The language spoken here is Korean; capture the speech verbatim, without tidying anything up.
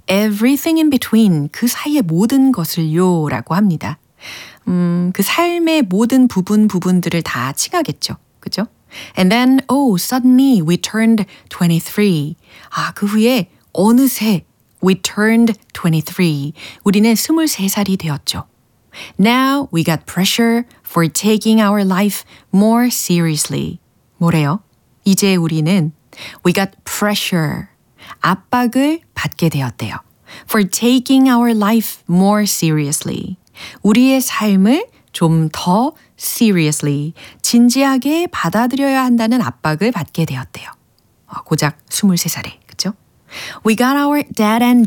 everything in between, 그 사이의 모든 것을요 라고 합니다. 음, 그 삶의 모든 부분 부분들을 다 칭하겠죠. 그죠? And then, oh, suddenly we turned twenty-three. 아, 그 후에 어느새 we turned twenty-three. 우리는 스물세 살이 되었죠. Now we got pressure for taking our life more seriously. 뭐래요? 이제 우리는 we got pressure. 압박을 받게 되었대요. For taking our life more seriously. 우리의 삶을 좀 더 seriously, 진지하게 받아들여야 한다는 압박을 받게 되었대요. 고작 스물세 살에, 그죠? We got our dead-end